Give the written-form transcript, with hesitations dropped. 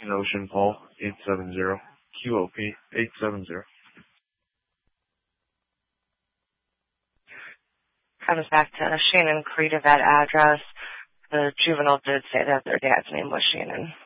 Ocean Paul 870 QOP 870. Comes back to Shannon Creed of that address. The juvenile did say that their dad's name was Shannon.